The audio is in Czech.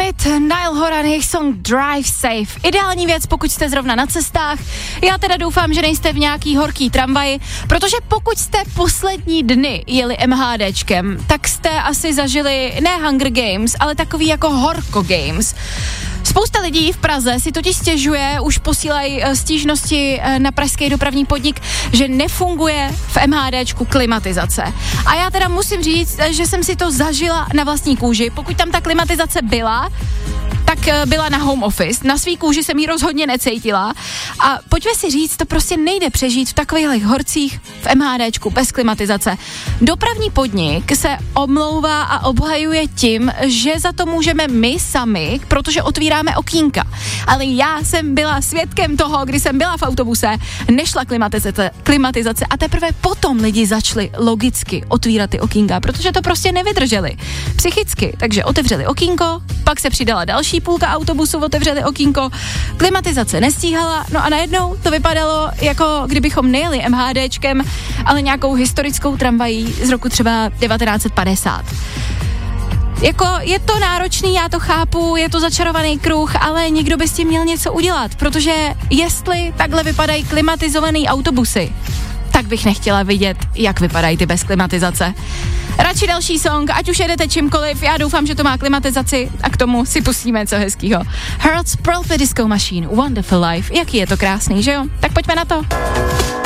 Smith, Niall Horan, jejich song Drive Safe. Ideální věc, pokud jste zrovna na cestách. Já teda doufám, že nejste v nějaký horký tramvaji, protože pokud jste poslední dny jeli MHDčkem, tak jste asi zažili ne Hunger Games, ale takový jako Horko Games. Spousta lidí v Praze si totiž stěžuje, už posílají stížnosti na pražský dopravní podnik, že nefunguje v MHDčku klimatizace. A já teda musím říct, že jsem si to zažila na vlastní kůži. Pokud tam ta klimatizace byla, tak byla na home office. Na svý kůži jsem ji rozhodně necítila. A pojďme si říct, to prostě nejde přežít v takových horcích v MHDčku bez klimatizace. Dopravní podnik se omlouvá a obhajuje tím, že za to můžeme my sami, protože otvíráme okýnka. Ale já jsem byla svědkem toho, kdy jsem byla v autobuse, nešla klimatizace a teprve potom lidi začali logicky otvírat ty okýnka, protože to prostě nevydrželi psychicky. Takže otevřeli okýnko, pak se přidala další půlka autobusu, otevřeli okýnko, klimatizace nestíhala, no a najednou to vypadalo, jako kdybychom nejeli MHDčkem, ale nějakou historickou tramvají z roku třeba 1950. Jako je to náročný, já to chápu, je to začarovaný kruh, ale někdo by s tím měl něco udělat, protože jestli takhle vypadají klimatizovaný autobusy, tak bych nechtěla vidět, jak vypadají ty bez klimatizace. Radši další song, ať už jedete čímkoliv, já doufám, že to má klimatizaci a k tomu si pustíme co hezkýho. Hearts, Pearl the Disco Machine, Wonderful Life, jaký je to krásný, že jo? Tak pojďme na to.